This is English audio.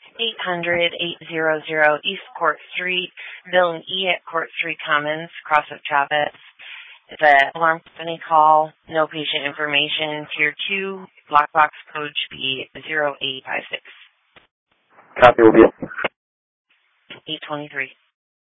800-800 East Court Street, Building E at Court Street Commons, cross of Chavez. It's an alarm company call, no patient information, Tier 2, block box code should be 0856. Copy will be 823.